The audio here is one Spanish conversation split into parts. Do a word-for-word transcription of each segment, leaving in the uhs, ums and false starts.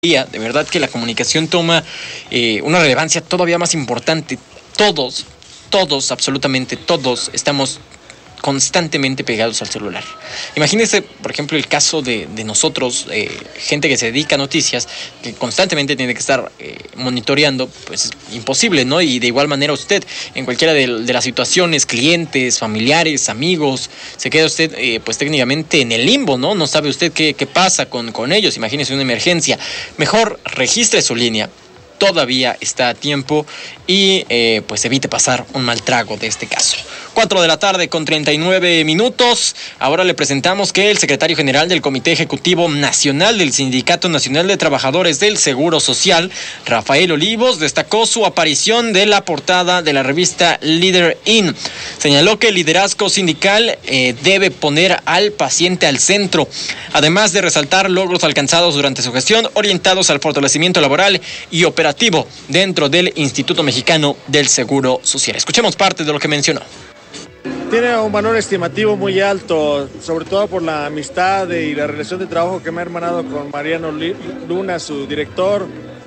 De verdad que la comunicación toma eh, una relevancia todavía más importante. Todos, todos, absolutamente todos estamos constantemente pegados al celular. Imagínense, por ejemplo, el caso de, de nosotros, eh, gente que se dedica a noticias, que constantemente tiene que estar eh, monitoreando, pues es imposible, ¿no? Y de igual manera usted, en cualquiera de, de las situaciones, clientes, familiares, amigos, se queda usted, eh, pues técnicamente en el limbo, ¿no? No sabe usted qué, qué pasa con, con ellos. Imagínese una emergencia. Mejor registre su línea. Todavía está a tiempo y eh, pues evite pasar un mal trago de este caso. Cuatro de la tarde con treinta y nueve minutos. Ahora le presentamos que el secretario general del Comité Ejecutivo Nacional del Sindicato Nacional de Trabajadores del Seguro Social, Rafael Olivos, destacó su aparición de la portada de la revista Leader In. Señaló que el liderazgo sindical eh, debe poner al paciente al centro, además de resaltar logros alcanzados durante su gestión orientados al fortalecimiento laboral y operativo dentro del Instituto Mexicano del Seguro Social. Escuchemos parte de lo que mencionó. Tiene un valor estimativo muy alto, sobre todo por la amistad y la relación de trabajo que me ha hermanado con Mariano Luna, su director,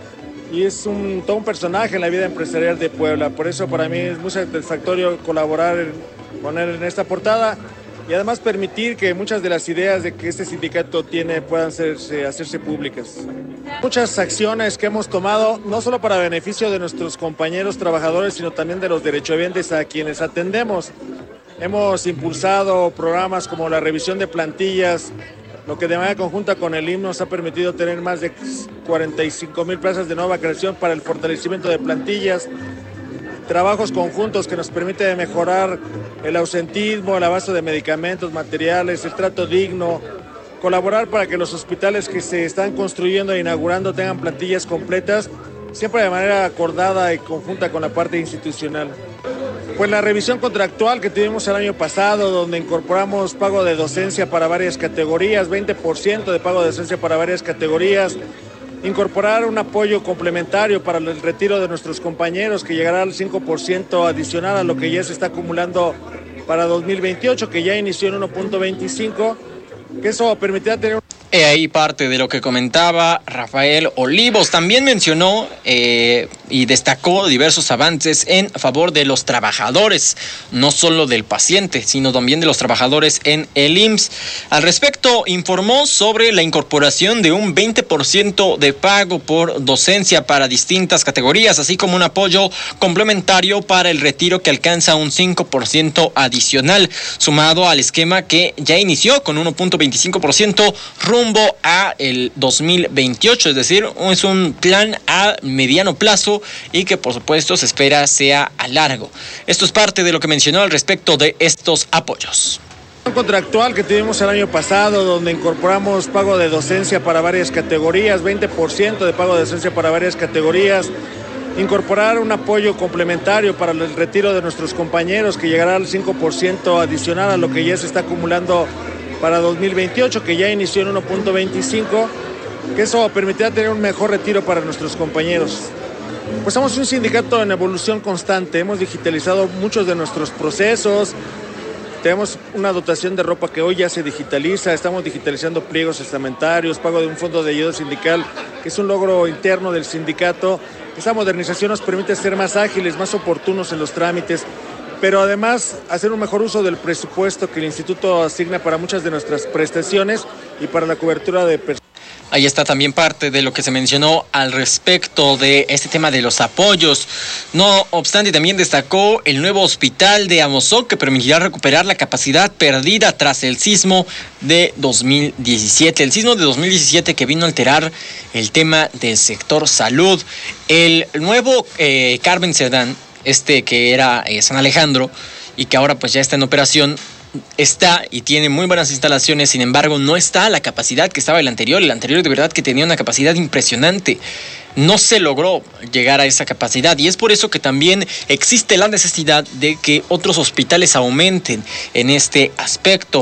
y es un, todo un personaje en la vida empresarial de Puebla. Por eso para mí es muy satisfactorio colaborar en, con él en esta portada y además permitir que muchas de las ideas de que este sindicato tiene puedan hacerse, hacerse públicas. Muchas acciones que hemos tomado, no solo para beneficio de nuestros compañeros trabajadores, sino también de los derechohabientes a quienes atendemos. Hemos impulsado programas como la revisión de plantillas, lo que de manera conjunta con el I M S S nos ha permitido tener más de cuarenta y cinco mil plazas de nueva creación para el fortalecimiento de plantillas, trabajos conjuntos que nos permiten mejorar el ausentismo, el abasto de medicamentos, materiales, el trato digno, colaborar para que los hospitales que se están construyendo e inaugurando tengan plantillas completas, siempre de manera acordada y conjunta con la parte institucional. Pues la revisión contractual que tuvimos el año pasado, donde incorporamos pago de docencia para varias categorías, veinte por ciento de pago de docencia para varias categorías, incorporar un apoyo complementario para el retiro de nuestros compañeros que llegará al cinco por ciento adicional a lo que ya se está acumulando para dos mil veintiocho, que ya inició en uno punto veinticinco, que eso permitirá tener... He ahí parte de lo que comentaba Rafael Olivos. También mencionó eh, y destacó diversos avances en favor de los trabajadores, no solo del paciente, sino también de los trabajadores en el I M S S. Al respecto, informó sobre la incorporación de un veinte por ciento de pago por docencia para distintas categorías, así como un apoyo complementario para el retiro que alcanza un cinco por ciento adicional, sumado al esquema que ya inició con uno punto veinticinco por ciento rumbo a el dos mil veintiocho, es decir, es un plan a mediano plazo y que por supuesto se espera sea a largo. Esto es parte de lo que mencionó al respecto de estos apoyos. Contractual que tuvimos el año pasado, donde incorporamos pago de docencia para varias categorías, veinte por ciento de pago de docencia para varias categorías, incorporar un apoyo complementario para el retiro de nuestros compañeros que llegará al cinco por ciento adicional a lo que ya se está acumulando para dos mil veintiocho, que ya inició en uno punto veinticinco, que eso permitirá tener un mejor retiro para nuestros compañeros. Pues somos un sindicato en evolución constante, hemos digitalizado muchos de nuestros procesos, tenemos una dotación de ropa que hoy ya se digitaliza, estamos digitalizando pliegos testamentarios, pago de un fondo de ayuda sindical, que es un logro interno del sindicato. Esta modernización nos permite ser más ágiles, más oportunos en los trámites, pero además hacer un mejor uso del presupuesto que el instituto asigna para muchas de nuestras prestaciones y para la cobertura de personas. Ahí está también parte de lo que se mencionó al respecto de este tema de los apoyos. No obstante, también destacó el nuevo hospital de Amozoc, que permitirá recuperar la capacidad perdida tras el sismo de dos mil diecisiete. El sismo de dos mil diecisiete que vino a alterar el tema del sector salud. El nuevo eh, Carmen Cerdán, este que era eh, San Alejandro y que ahora pues ya está en operación, está y tiene muy buenas instalaciones, sin embargo no está a la capacidad que estaba el anterior. El anterior de verdad que tenía una capacidad impresionante. No se logró llegar a esa capacidad y es por eso que también existe la necesidad de que otros hospitales aumenten en este aspecto.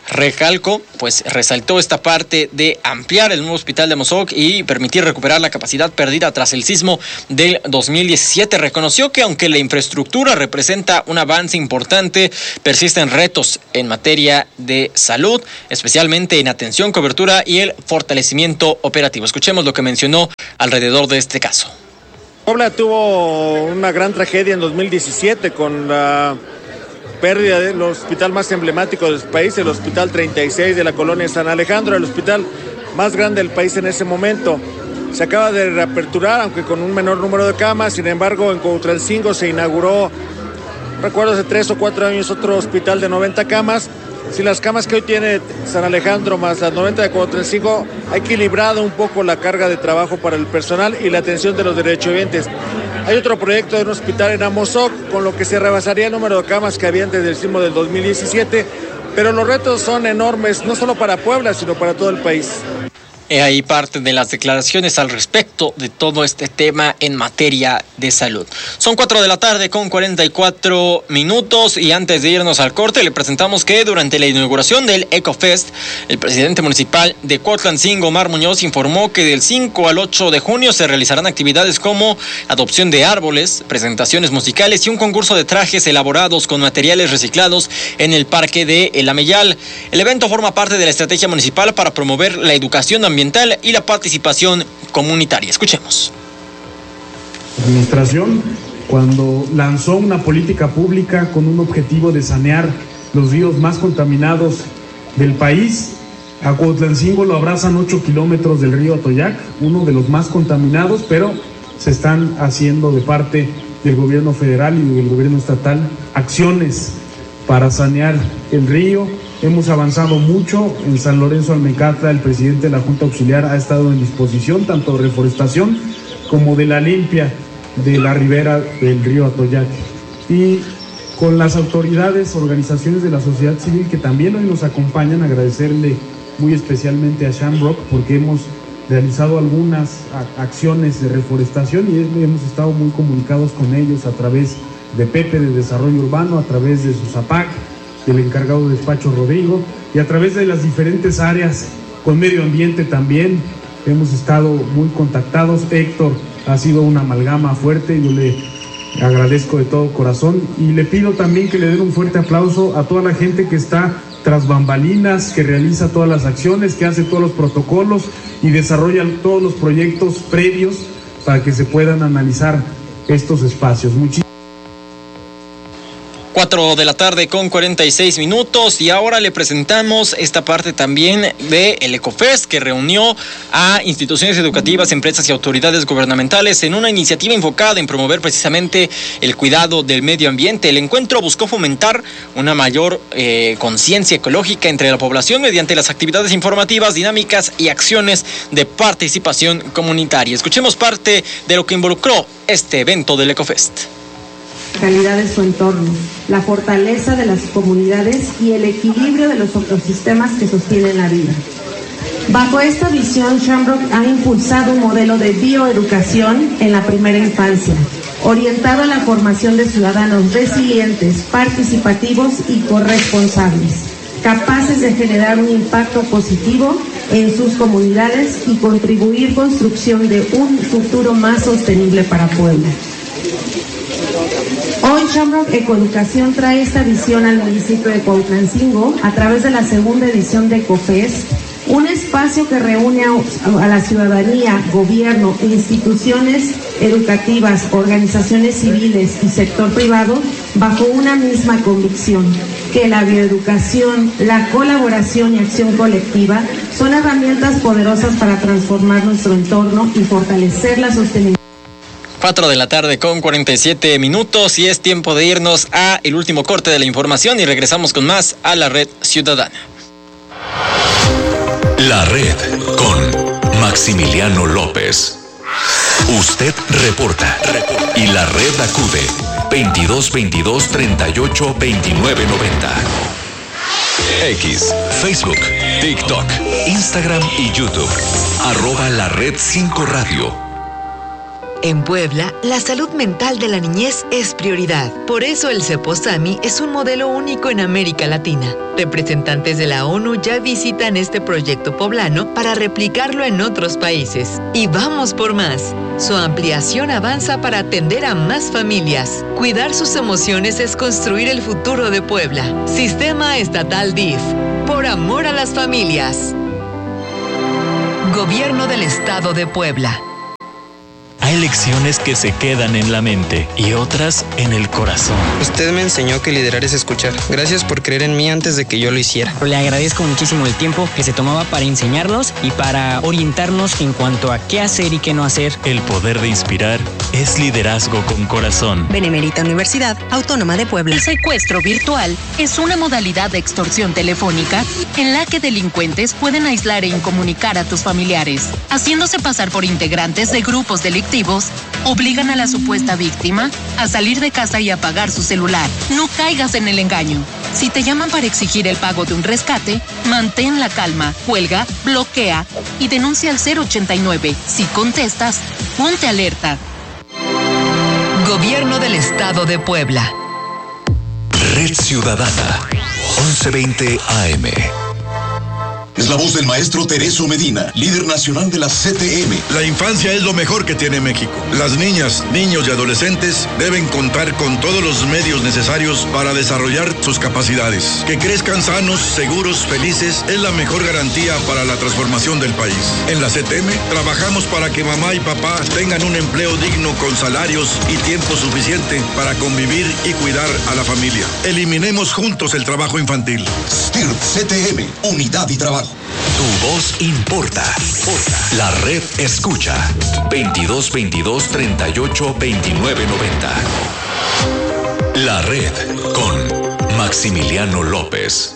Recalco, pues resaltó esta parte de ampliar el nuevo hospital de Amozoc y permitir recuperar la capacidad perdida tras el sismo del dos mil diecisiete. Reconoció que aunque la infraestructura representa un avance importante, persisten retos en materia de salud, especialmente en atención, cobertura y el fortalecimiento operativo. Escuchemos lo que mencionó alrededor de este caso. Puebla tuvo una gran tragedia en dos mil diecisiete con la pérdida del hospital más emblemático del país, el Hospital treinta y seis de la colonia San Alejandro, el hospital más grande del país en ese momento. Se acaba de reaperturar, aunque con un menor número de camas. Sin embargo, en Cuautlancingo se inauguró, recuerdo hace tres o cuatro años, otro hospital de noventa camas. Si las camas que hoy tiene San Alejandro más las noventa de Cuautlancingo ha equilibrado un poco la carga de trabajo para el personal y la atención de los derechohabientes. Hay otro proyecto de un hospital en Amozoc, con lo que se rebasaría el número de camas que había antes del sismo del dos mil diecisiete, pero los retos son enormes, no solo para Puebla, sino para todo el país. He ahí parte de las declaraciones al respecto de todo este tema en materia de salud. Son cuatro de la tarde con cuarenta y cuatro minutos y antes de irnos al corte le presentamos que durante la inauguración del EcoFest, el presidente municipal de Cuautlancingo, Omar Muñoz, informó que del cinco al ocho de junio se realizarán actividades como adopción de árboles, presentaciones musicales y un concurso de trajes elaborados con materiales reciclados en el Parque de El Ameyal. El evento forma parte de la estrategia municipal para promover la educación ambiental ambiental y la participación comunitaria. Escuchemos. La administración, cuando lanzó una política pública con un objetivo de sanear los ríos más contaminados del país, a Cuautlancingo lo abrazan ocho kilómetros del río Atoyac, uno de los más contaminados, pero se están haciendo de parte del gobierno federal y del gobierno estatal acciones para sanear el río. Hemos avanzado mucho. En San Lorenzo Almecata, el presidente de la Junta Auxiliar ha estado en disposición tanto de reforestación como de la limpia de la ribera del río Atoyac. Y con las autoridades, organizaciones de la sociedad civil que también hoy nos acompañan, agradecerle muy especialmente a Shamrock porque hemos realizado algunas acciones de reforestación y hemos estado muy comunicados con ellos a través de Pepe de Desarrollo Urbano, a través de Suzapac, del encargado de despacho Rodrigo, y a través de las diferentes áreas con medio ambiente también hemos estado muy contactados. Héctor ha sido una amalgama fuerte, yo le agradezco de todo corazón y le pido también que le den un fuerte aplauso a toda la gente que está tras bambalinas, que realiza todas las acciones, que hace todos los protocolos y desarrolla todos los proyectos previos para que se puedan analizar estos espacios. Muchísimas cuatro de la tarde con cuarenta y seis minutos y ahora le presentamos esta parte también de el EcoFest, que reunió a instituciones educativas, empresas y autoridades gubernamentales en una iniciativa enfocada en promover precisamente el cuidado del medio ambiente. El encuentro buscó fomentar una mayor eh, conciencia ecológica entre la población mediante las actividades informativas, dinámicas y acciones de participación comunitaria. Escuchemos parte de lo que involucró este evento del EcoFest. Calidad de su entorno, la fortaleza de las comunidades y el equilibrio de los ecosistemas que sostienen la vida. Bajo esta visión, Shamrock ha impulsado un modelo de bioeducación en la primera infancia, orientado a la formación de ciudadanos resilientes, participativos y corresponsables, capaces de generar un impacto positivo en sus comunidades y contribuir construcción de un futuro más sostenible para Puebla. Hoy Shamrock Ecoeducación trae esta visión al municipio de Cuautlancingo a través de la segunda edición de EcoFest, un espacio que reúne a, a la ciudadanía, gobierno, instituciones educativas, organizaciones civiles y sector privado bajo una misma convicción, que la bioeducación, la colaboración y acción colectiva son herramientas poderosas para transformar nuestro entorno y fortalecer la sostenibilidad. cuatro de la tarde con cuarenta y siete minutos y es tiempo de irnos a el último corte de la información y regresamos con más a la Red Ciudadana. La Red con Maximiliano López. Usted reporta y la Red acude veintidós veintidós treinta y ocho veintinueve noventa. X, Facebook, TikTok, Instagram y YouTube. Arroba la Red cinco Radio. En Puebla, la salud mental de la niñez es prioridad. Por eso el CEPOSAMI es un modelo único en América Latina. Representantes de la ONU ya visitan este proyecto poblano para replicarlo en otros países. Y vamos por más. Su ampliación avanza para atender a más familias. Cuidar sus emociones es construir el futuro de Puebla. Sistema Estatal D I F. Por amor a las familias. Gobierno del Estado de Puebla. Hay lecciones que se quedan en la mente y otras en el corazón. Usted me enseñó que liderar es escuchar. Gracias por creer en mí antes de que yo lo hiciera. Le agradezco muchísimo el tiempo que se tomaba para enseñarnos y para orientarnos en cuanto a qué hacer y qué no hacer. El poder de inspirar es liderazgo con corazón. Benemérita Universidad Autónoma de Puebla. El secuestro virtual es una modalidad de extorsión telefónica en la que delincuentes pueden aislar e incomunicar a tus familiares, haciéndose pasar por integrantes de grupos delictivos. Obligan a la supuesta víctima a salir de casa y apagar su celular. No caigas en el engaño. Si te llaman para exigir el pago de un rescate, mantén la calma, cuelga, bloquea y denuncia al cero ochenta y nueve. Si contestas, ponte alerta. Gobierno del Estado de Puebla. Red Ciudadana, once veinte A M. Es la voz del maestro Tereso Medina, líder nacional de la C T M. La infancia es lo mejor que tiene México. Las niñas, niños y adolescentes deben contar con todos los medios necesarios para desarrollar sus capacidades. Que crezcan sanos, seguros, felices es la mejor garantía para la transformación del país. En la C T M trabajamos para que mamá y papá tengan un empleo digno con salarios y tiempo suficiente para convivir y cuidar a la familia. Eliminemos juntos el trabajo infantil. S T I R P C T M, unidad y trabajo. Tu voz importa. La red escucha. veintidós veintidós treinta y ocho veintinueve noventa. La red con Maximiliano López.